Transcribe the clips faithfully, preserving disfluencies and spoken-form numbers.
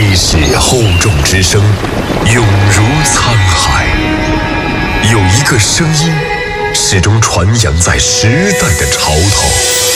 历史厚重之声，永如沧海。有一个声音，始终传扬在时代的潮头。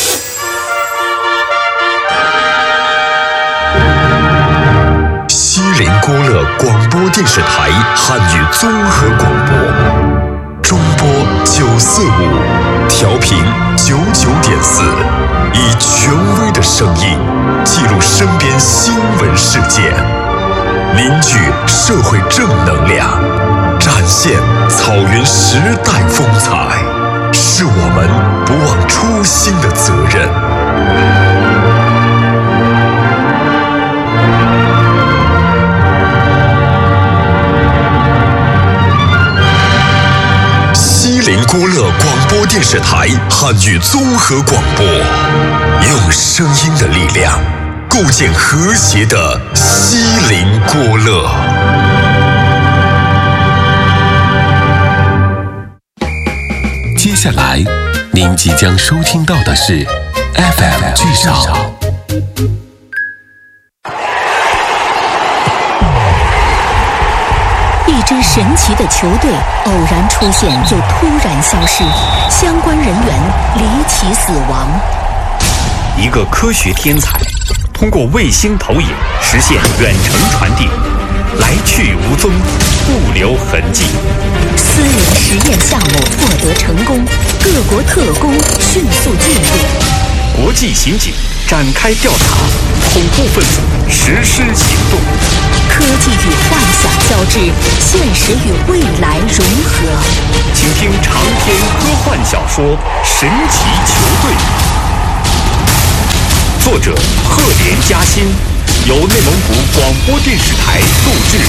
锡林郭勒广播电视台汉语综合广播，中波九四五，调频九九点四，以权威的声音记录身边新闻事件，凝聚社会正能量，展现草原时代风采，是我们不忘初心的责任。锡林郭勒广播电视台汉语综合广播，用声音的力量构建和谐的锡林郭勒。接下来您即将收听到的是 F M 剧少。 一支神奇的球队偶然出现又突然消失，相关人员离奇死亡。 一个科学天才通过卫星投影实现远程传递，来去无踪，不留痕迹。 私人实验项目获得成功，各国特工迅速介入， 国际刑警展开调查，恐怖分子实施行动。 科技与幻想交织，现实与未来融合。 请听长篇科幻小说《神奇球队》，作者赫连嘉欣，由内蒙古广播电视台录制。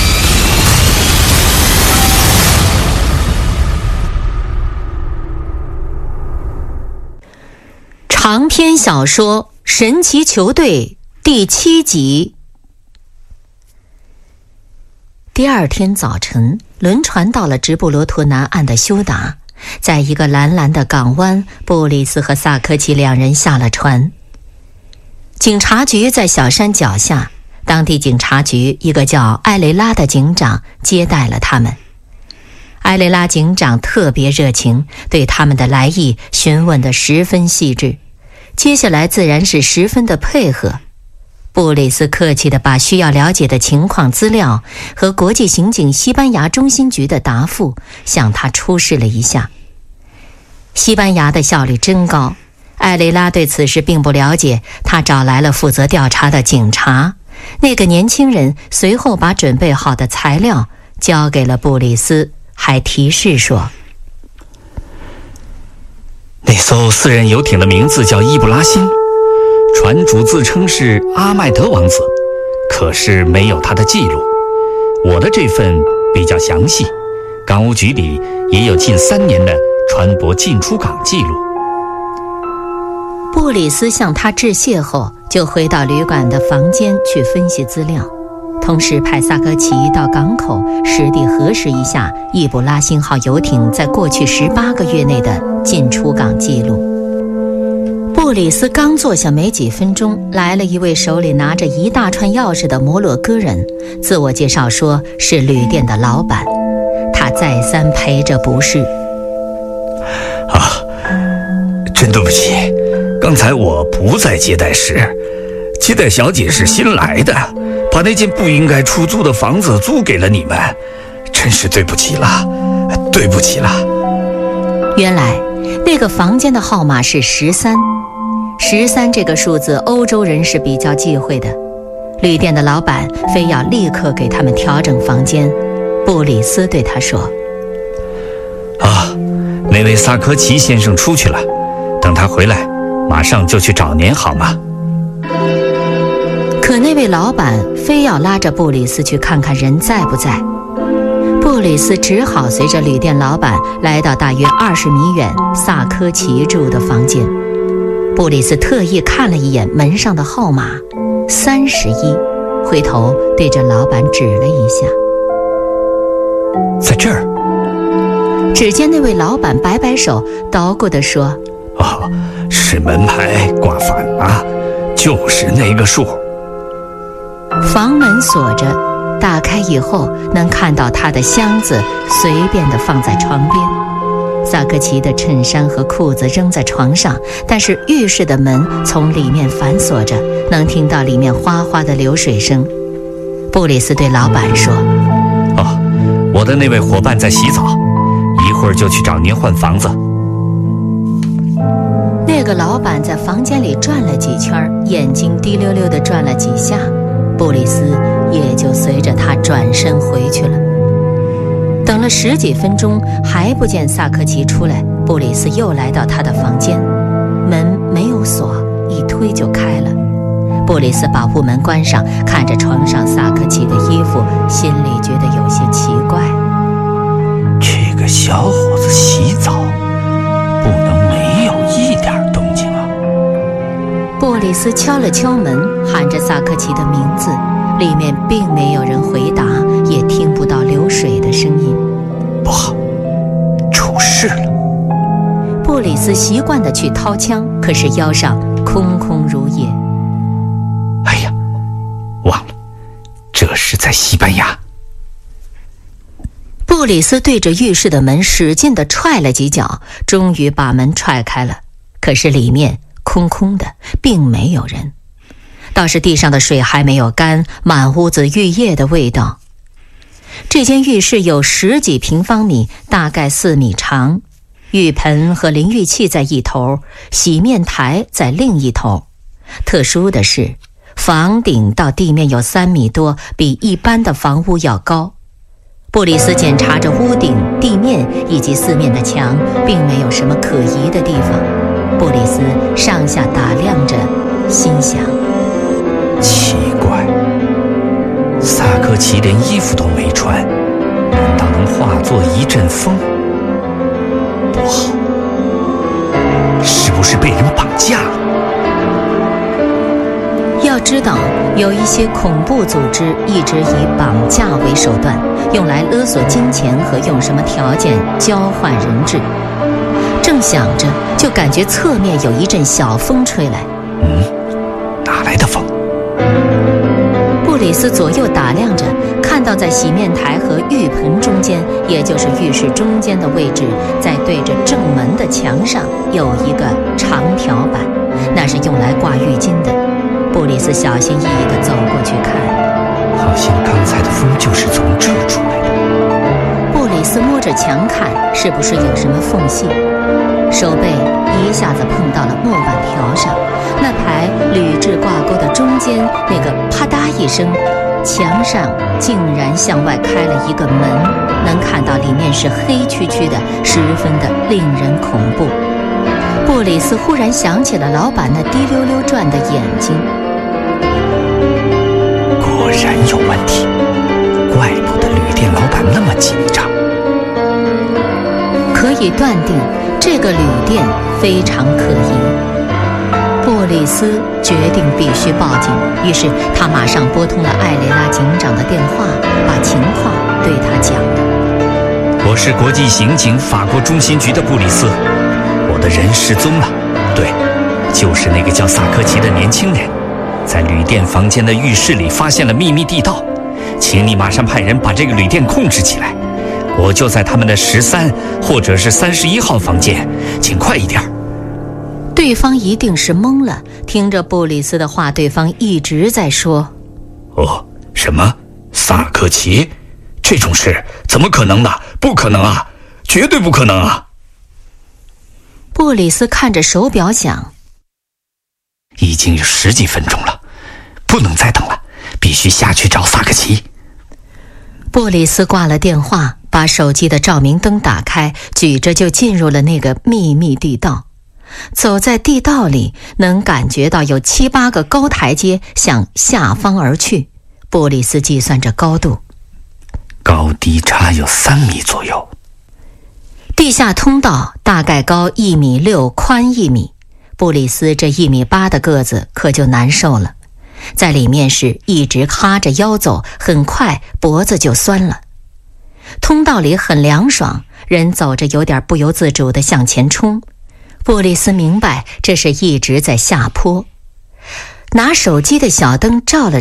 长篇小说《神奇球队》第七集。第二天早晨，轮船到了直布罗陀南岸的休达，在一个蓝蓝的港湾，布里斯和萨科齐两人下了船。警察局在小山脚下，当地警察局一个叫艾雷拉的警长接待了他们。艾雷拉警长特别热情，对他们的来意询问得十分细致，接下来自然是十分的配合。布里斯客气地把需要了解的情况资料和国际刑警西班牙中心局的答复向他出示了一下。西班牙的效率真高，艾雷拉对此事并不了解，他找来了负责调查的警察。那个年轻人随后把准备好的材料交给了布里斯，还提示说， 那艘私人游艇的名字叫伊布拉辛，船主自称是阿麦德王子，可是没有他的记录。我的这份比较详细，港务局里也有近三年的船舶进出港记录。 布里斯向他致谢后，就回到旅馆的房间去分析资料，同时派萨科齐到港口实地核实一下伊布拉辛号游艇在过去十八个月内的进出港记录。布里斯刚坐下没几分钟，来了一位手里拿着一大串钥匙的摩洛哥人，自我介绍说是旅店的老板。他再三赔着不是。 啊，真对不起，刚才我不在接待室，接待小姐是新来的，把那间不应该出租的房子租给了你们，真是对不起了，对不起了。 原来那个房间的号码是十三，十三这个数字欧洲人是比较忌讳的，旅店的老板非要立刻给他们调整房间。布里斯对他说， 啊，那位萨科齐先生出去了，等他回来马上就去找您好吗？ 可那位老板非要拉着布里斯去看看人在不在，布里斯只好随着旅店老板来到大约二十米远萨科齐住的房间。布里斯特意看了一眼门上的号码三十一，回头对着老板指了一下， 在这儿。 只见那位老板摆摆手，捣鼓地说， 哦，是门牌挂反了，就是那个数。 房门锁着，打开以后能看到他的箱子随便地放在床边。萨科齐的衬衫和裤子扔在床上，但是浴室的门从里面反锁着，能听到里面哗哗的流水声。布里斯对老板说： 哦，我的那位伙伴在洗澡，一会儿就去找您换房子。 那个老板在房间里转了几圈，眼睛滴溜溜地转了几下，布里斯也就随着他转身回去了。等了十几分钟还不见萨科齐出来，布里斯又来到他的房间，门没有锁，一推就开了。布里斯把屋门关上，看着床上萨科齐的衣服，心里觉得有些奇怪。 这个小伙子洗澡不能没有一点动静啊。 布里斯敲了敲门，喊着萨科齐的名字，里面并没有人回答，也听不到流水的声音。 不好，出事了！ 布里斯习惯地去掏枪，可是腰上空空如也。 哎呀，忘了，这是在西班牙。 布里斯对着浴室的门使劲地踹了几脚，终于把门踹开了。可是里面空空的，并没有人。倒是地上的水还没有干，满屋子浴液的味道。这间浴室有十几平方米，大概四米长，浴盆和淋浴器在一头，洗面台在另一头。特殊的是，房顶到地面有三米多，比一般的房屋要高。布里斯检查着屋顶、地面以及四面的墙，并没有什么可疑的地方。布里斯上下打量着，心想： 奇怪，萨科齐连衣服都没穿，难道能化作一阵风？不好，是不是被人绑架了？ 要知道，有一些恐怖组织一直以绑架为手段，用来勒索金钱和用什么条件交换人质。正想着，就感觉侧面有一阵小风吹来。 嗯，哪来的风？ 布里斯左右打量着，看到在洗面台和浴盆中间，也就是浴室中间的位置，在对着正门的墙上有一个长条板，那是用来挂浴巾的。布里斯小心翼翼地走过去看， 好像刚才的风就是从这儿出来的。 布里斯摸着墙看，是不是有什么缝隙？手背一下子碰到了木板条上，那排铝制挂钩的中间那个啪嗒一声，墙上竟然向外开了一个门，能看到里面是黑黢黢的，十分的令人恐怖。布里斯忽然想起了老板那滴溜溜转的眼睛， 果然有问题，怪不得旅店老板那么紧张。 可以断定这个旅店非常可疑。布里斯决定必须报警，于是他马上拨通了艾雷拉警长的电话，把情况对他讲了。 我是国际刑警法国中心局的布里斯，我的人失踪了。对，就是那个叫萨科齐的年轻人，在旅店房间的浴室里发现了秘密地道，请你马上派人把这个旅店控制起来。我就在他们的十三或者是三十一号房间，请快一点。 对方一定是懵了，听着布里斯的话，对方一直在说： 哦，什么？萨科齐？这种事怎么可能呢？不可能啊，绝对不可能啊！ 布里斯看着手表想， 已经有十几分钟了，不能再等了，必须下去找萨科齐。 布里斯挂了电话，把手机的照明灯打开，举着就进入了那个秘密地道。走在地道里，能感觉到有七八个高台阶向下方而去。布里斯计算着高度， 高低差有三米左右。 地下通道大概高一米六，宽一米。布里斯这一米八的个子可就难受了，在里面时一直哈着腰走，很快脖子就酸了。通道里很凉爽，人走着有点不由自主地向前冲。布里斯明白这是一直在下坡，拿手机的小灯照了照，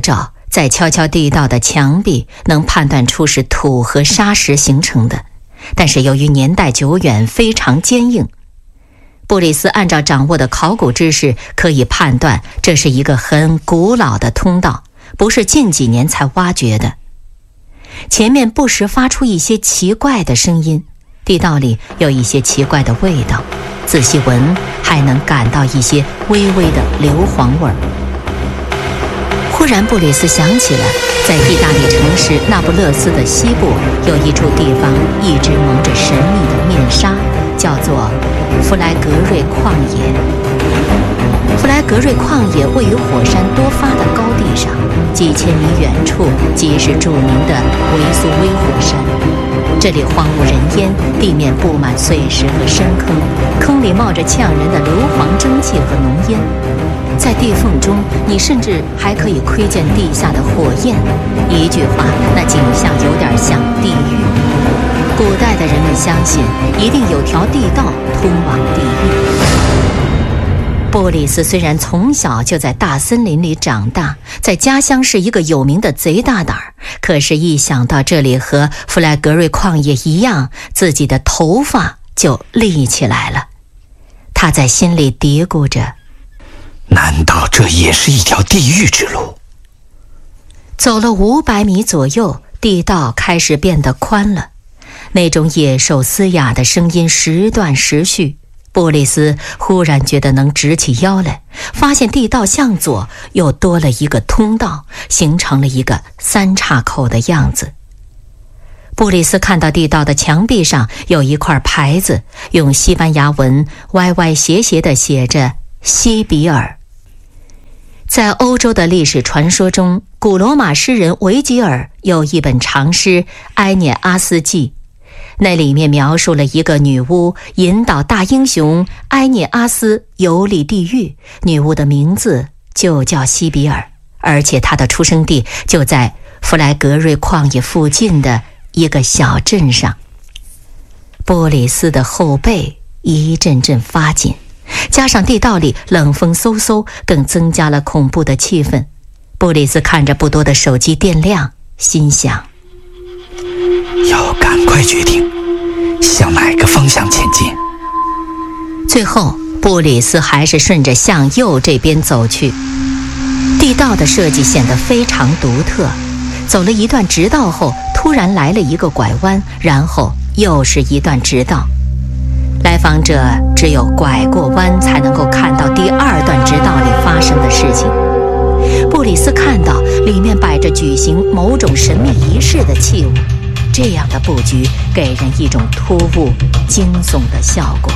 在悄悄地道的墙壁能判断出是土和沙石形成的，但是由于年代久远，非常坚硬。布里斯按照掌握的考古知识，可以判断这是一个很古老的通道，不是近几年才挖掘的。前面不时发出一些奇怪的声音，地道里有一些奇怪的味道，仔细闻还能感到一些微微的硫磺味儿。忽然布里斯想起了在意大利城市那不勒斯的西部有一处地方一直蒙着神秘的面纱，叫做弗莱格瑞旷野。弗莱格瑞旷野位于火山多发的高地上，几千米远处即是著名的维苏威火山。这里荒无人烟，地面布满碎石和深坑，坑里冒着呛人的硫磺蒸汽和浓烟。在地缝中，你甚至还可以窥见地下的火焰。一句话，那景象有点像地狱。古代的人们相信，一定有条地道通往地狱。布里斯虽然从小就在大森林里长大，在家乡是一个有名的贼大胆儿，可是一想到这里和弗莱格瑞旷野一样，自己的头发就立起来了。他在心里嘀咕着， 难道这也是一条地狱之路？ 走了五百米左右，地道开始变得宽了，那种野兽嘶哑的声音时断时续。布里斯忽然觉得能直起腰来，发现地道向左又多了一个通道，形成了一个三岔口的样子。布里斯看到地道的墙壁上有一块牌子，用西班牙文歪歪斜斜地写着西比尔。在欧洲的历史传说中，古罗马诗人维吉尔有一本长诗《埃涅阿斯纪》，那里面描述了一个女巫引导大英雄埃涅阿斯游历地狱，女巫的名字就叫西比尔，而且她的出生地就在弗莱格瑞旷野附近的一个小镇上。波里斯的后背一阵阵发紧，加上地道里冷风嗖嗖，更增加了恐怖的气氛。布里斯看着不多的手机电量，心想， 要赶快决定向哪个方向前进。 最后布里斯还是顺着向右这边走去。地道的设计显得非常独特，走了一段直道后，突然来了一个拐弯，然后又是一段直道。来访者只有拐过弯才能够看到第二段直道里发生的事情。布里斯看到里面摆着举行某种神秘仪式的器物，这样的布局给人一种突兀惊悚的效果。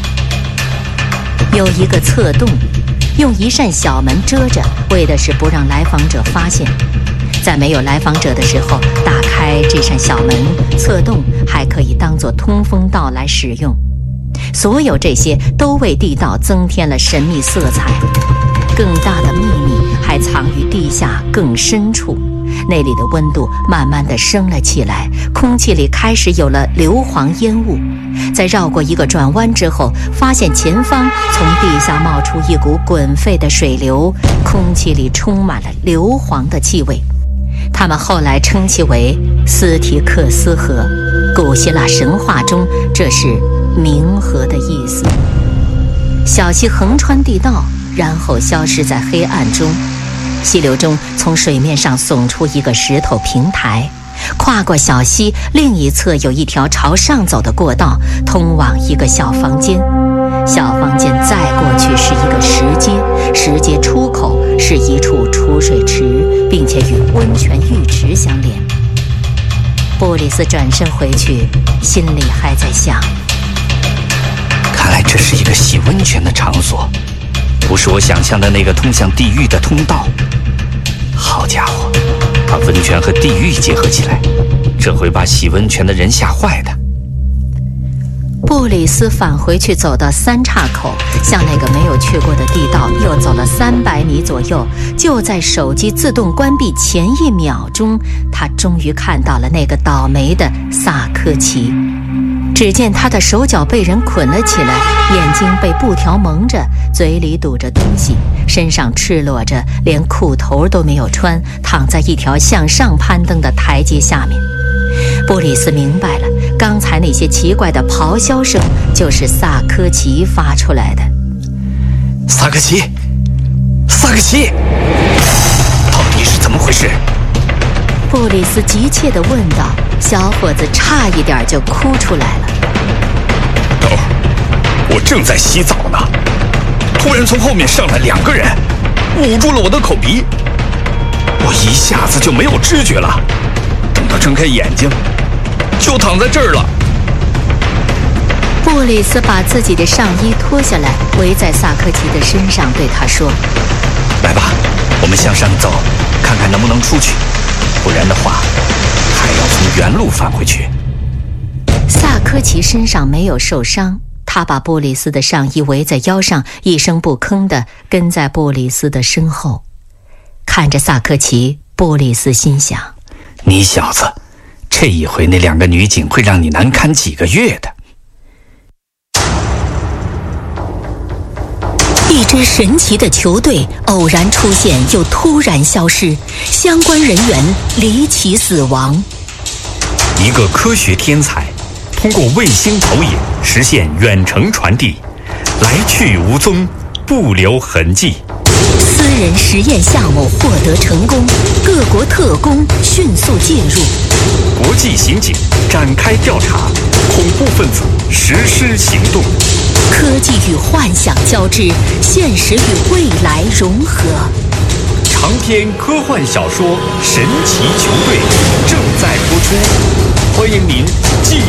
有一个侧洞，用一扇小门遮着，为的是不让来访者发现。在没有来访者的时候，打开这扇小门，侧洞还可以当作通风道来使用。所有这些都为地道增添了神秘色彩。更大的秘密还藏于地下更深处，那里的温度慢慢地升了起来，空气里开始有了硫磺烟雾。在绕过一个转弯之后，发现前方从地下冒出一股滚沸的水流，空气里充满了硫磺的气味。他们后来称其为斯提克斯河，古希腊神话中这是冥河的意思。小溪横穿地道，然后消失在黑暗中。溪流中从水面上耸出一个石头平台，跨过小溪，另一侧有一条朝上走的过道，通往一个小房间。小房间再过去是一个石阶，石阶出口是一处储水池，并且与温泉浴池相连。布里斯转身回去，心里还在想， 看来这是一个洗温泉的场所，不是我想象的那个通向地狱的通道。好家伙，把温泉和地狱结合起来，这会把洗温泉的人吓坏的。 布里斯返回去，走到三岔口，向那个没有去过的地道又走了三百米左右。就在手机自动关闭前一秒钟，他终于看到了那个倒霉的萨科齐。只见他的手脚被人捆了起来，眼睛被布条蒙着，嘴里堵着东西， 身上赤裸着，连裤头都没有穿，躺在一条向上攀登的台阶下面。布里斯明白了，刚才那些奇怪的咆哮声就是萨科齐发出来的。 萨科齐，萨科齐，到底是怎么回事？ 布里斯急切地问道。小伙子差一点就哭出来了。 哦，我正在洗澡呢，突然从后面上来两个人，捂住了我的口鼻，我一下子就没有知觉了。等到睁开眼睛，就躺在这儿了。 布里斯把自己的上衣脱下来，围在萨科齐的身上，对他说：“ 来吧，我们向上走，看看能不能出去，不然的话，还要从原路返回去。” 萨科齐身上没有受伤，他把布里斯的上衣围在腰上，一声不吭地跟在布里斯的身后。看着萨科齐，布里斯心想： 你小子，这一回那两个女警会让你难堪几个月的。 一支神奇的球队偶然出现又突然消失，相关人员离奇死亡。 一个科学天才通过卫星投影实现远程传递，来去无踪，不留痕迹。 私人实验项目获得成功，各国特工迅速介入， 国际刑警展开调查，恐怖分子实施行动。 科技与幻想交织，现实与未来融合。 长篇科幻小说《神奇球队》正在播出，欢迎您继